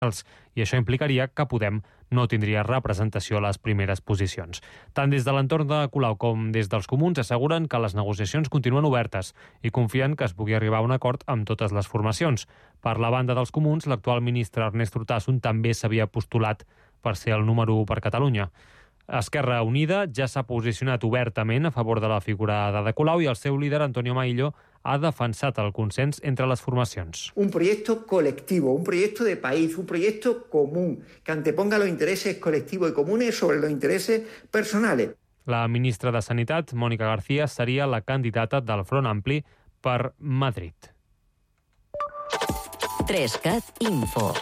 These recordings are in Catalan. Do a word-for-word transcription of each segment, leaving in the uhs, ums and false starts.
i això implicaria que Podem no tindria representació a les primeres posicions. Tant des de l'entorn de Colau com des dels comuns asseguren que les negociacions continuen obertes i confien que es pugui arribar a un acord amb totes les formacions. Per la banda dels comuns, l'actual ministre Ernest Urtasun també s'havia postulat per ser el número u per Catalunya. Esquerra Unida ja s'ha posicionat obertament a favor de la figura d'Ada Colau i el seu líder, Antonio Maillo, ha defensat el consens entre les formacions. Un proyecto colectivo, un proyecto de país, un proyecto común, que anteponga los intereses colectivos y comunes sobre los intereses personales. La ministra de Sanitat, Mònica García, seria la candidata del Front Ampli per Madrid. Trescat Info.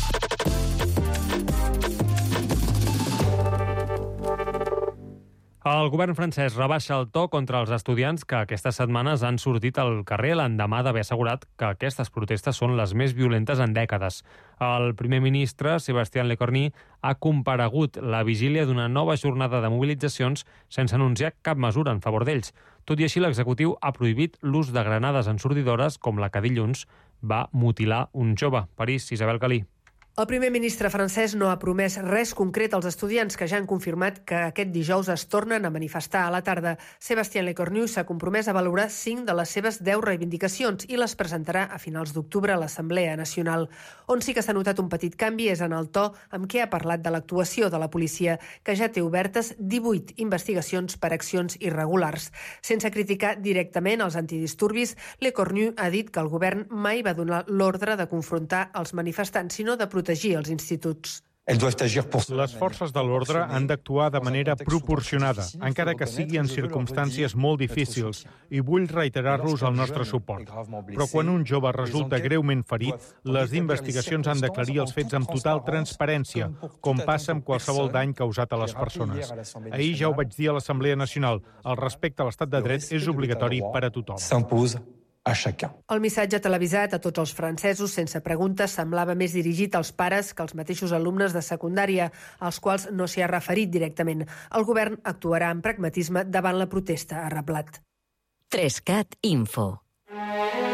El govern francès rebaixa el to contra els estudiants que aquestes setmanes han sortit al carrer l'endemà d'haver assegurat que aquestes protestes són les més violentes en dècades. El primer ministre, Sébastien Lecornu, ha comparegut la vigília d'una nova jornada de mobilitzacions sense anunciar cap mesura en favor d'ells. Tot i així, l'executiu ha prohibit l'ús de granades ensordidores com la que dilluns va mutilar un jove. París, Isabel Calí. El primer ministre francès no ha promès res concret als estudiants que ja han confirmat que aquest dijous es tornen a manifestar a la tarda. Sébastien Lecornu s'ha compromès a valorar cinc de les seves deu reivindicacions i les presentarà a finals d'octubre a l'Assemblea Nacional. On sí que s'ha notat un petit canvi és en el to amb què ha parlat de l'actuació de la policia, que ja té obertes divuit investigacions per accions irregulars. Sense criticar directament els antidisturbis, Lecornu ha dit que el govern mai va donar l'ordre de confrontar els manifestants, sinó de protegir protegir els instituts. Les forces de l'ordre han d'actuar de manera proporcionada, encara que sigui en circumstàncies molt difícils, i vull reiterar-los el nostre suport. Però quan un jove resulta greument ferit, les investigacions han d'aclarir els fets amb total transparència, com passa amb qualsevol dany causat a les persones. Ahir ja ho vaig dir a l'Assemblea Nacional, el respecte a l'estat de dret és obligatori per a tothom. A el missatge televisat a tots els francesos sense preguntes semblava més dirigit als pares que als mateixos alumnes de secundària, als quals no s'hi ha referit directament. El govern actuarà amb pragmatisme davant la protesta, ha reblat. Trescat Info.